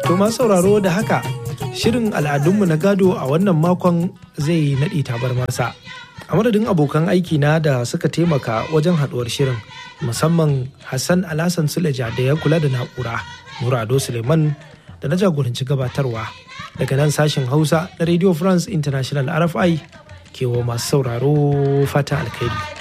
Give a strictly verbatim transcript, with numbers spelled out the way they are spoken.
To masu sauraro da haka shirin al'adunmu na gado a wannan makon zai naɗi tabarmarsa. A madadin abokan aiki na da suka taimaka wajen haɗuwar shirin, musamman Hassan Alhassan Suleja da ya kula da na'ura, Murado Suleiman da na jagoranci gabatarwa. Daga nan sashen Hausa na Radio France International R F I ke wa masu sauraro fata alkhairi.